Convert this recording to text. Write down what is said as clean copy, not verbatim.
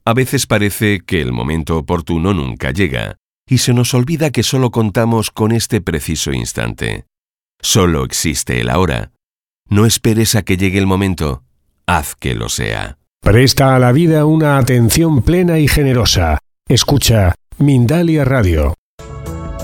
A veces parece que el momento oportuno nunca llega, y se nos olvida que solo contamos con este preciso instante. Solo existe el ahora. No esperes a que llegue el momento, haz que lo sea. Presta a la vida una atención plena y generosa. Escucha Mindalia Radio.